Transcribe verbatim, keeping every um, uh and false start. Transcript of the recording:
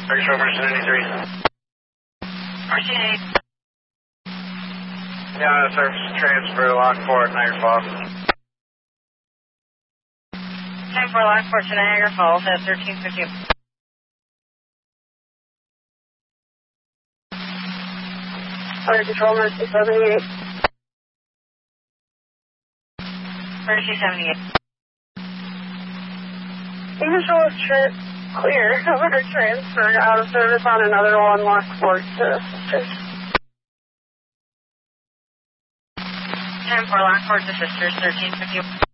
Bridge over to ninety-three. R C eight. Yeah, service transfer, Lockport, Niagara Falls. ten four Lockport to Niagara Falls at thirteen fifty. Fire Control, Mercy seventy-eight. Mercy seventy-eight. Initial is tra- clear. We're transferred out of service on another one, Lockport to Sisters. ten four Lockport to Sisters, thirteen fifty.